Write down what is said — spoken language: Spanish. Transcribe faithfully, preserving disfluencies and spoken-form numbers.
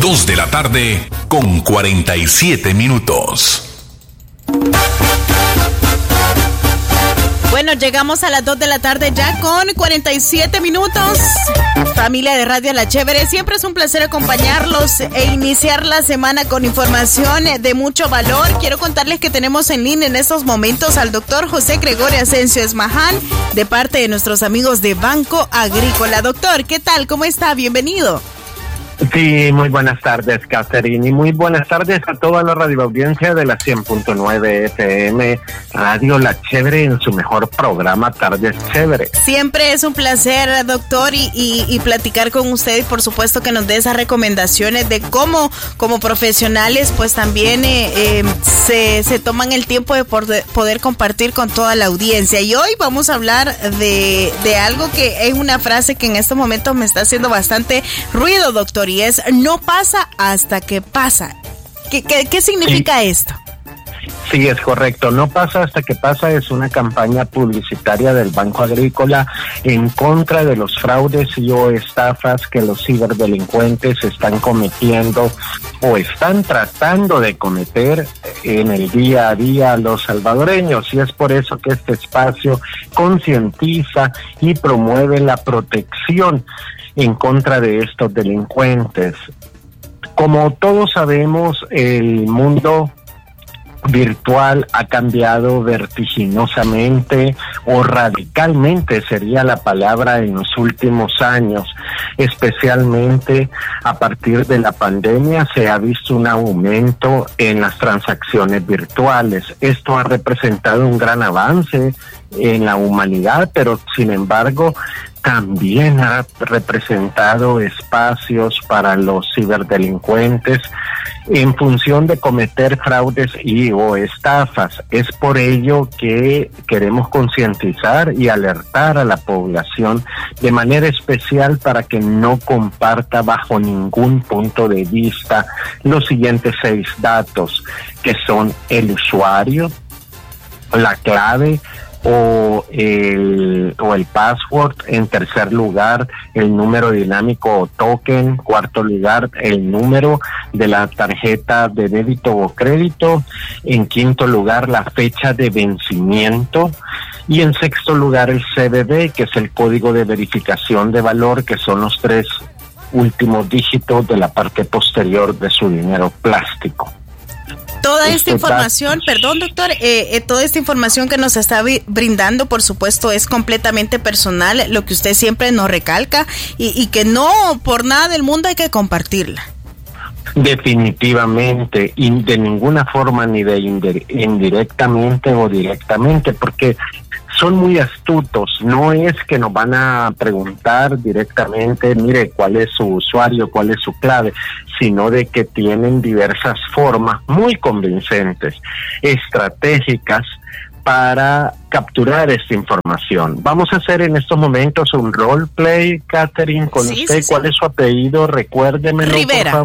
dos de la tarde con cuarenta y siete minutos. Bueno, llegamos a las dos de la tarde ya con cuarenta y siete minutos. Familia de Radio La Chévere, siempre es un placer acompañarlos e iniciar la semana con información de mucho valor. Quiero contarles que tenemos en línea en estos momentos al doctor José Gregorio Asensio Esmaján, de parte de nuestros amigos de Banco Agrícola. Doctor, ¿qué tal? ¿Cómo está? Bienvenido. Sí, muy buenas tardes, Catherine, y muy buenas tardes a toda la radioaudiencia de la cien punto nueve F M, Radio La Chévere, en su mejor programa, Tardes Chévere. Siempre es un placer, doctor, y, y, y platicar con usted, y por supuesto que nos dé esas recomendaciones de cómo, como profesionales, pues también eh, eh, se, se toman el tiempo de poder, poder compartir con toda la audiencia. Y hoy vamos a hablar de, de algo que es una frase que en estos momentos me está haciendo bastante ruido, doctor. Y es, no pasa hasta que pasa. ¿Qué, qué, qué significa sí. esto? Sí, es correcto. No pasa hasta que pasa es una campaña publicitaria del Banco Agrícola en contra de los fraudes y o estafas que los ciberdelincuentes están cometiendo o están tratando de cometer en el día a día a los salvadoreños. Y es por eso que este espacio concientiza y promueve la protección en contra de estos delincuentes. Como todos sabemos, el mundo virtual ha cambiado vertiginosamente o radicalmente sería la palabra en los últimos años, especialmente a partir de la pandemia se ha visto un aumento en las transacciones virtuales. Esto ha representado un gran avance en la humanidad, pero sin embargo también ha representado espacios para los ciberdelincuentes en función de cometer fraudes y o estafas. Es por ello que queremos concientizar y alertar a la población de manera especial para que no comparta bajo ningún punto de vista los siguientes seis datos, que son el usuario, la clave, o el o el password, en tercer lugar el número dinámico o token, cuarto lugar el número de la tarjeta de débito o crédito, en quinto lugar la fecha de vencimiento y en sexto lugar el C V V, que es el código de verificación de valor, que son los tres últimos dígitos de la parte posterior de su dinero plástico. Toda esta información, perdón doctor, eh, eh, toda esta información que nos está brindando, por supuesto, es completamente personal, lo que usted siempre nos recalca, y, y que no por nada del mundo hay que compartirla. Definitivamente, y de ninguna forma, ni de indir- indirectamente o directamente, porque son muy astutos. No es que nos van a preguntar directamente, mire, cuál es su usuario, cuál es su clave, sino de que tienen diversas formas muy convincentes, estratégicas, para capturar esta información. Vamos a hacer en estos momentos un roleplay, Catherine, con sí, usted. Sí, ¿Cuál sí. es su apellido? Recuérdemelo, Rivera. por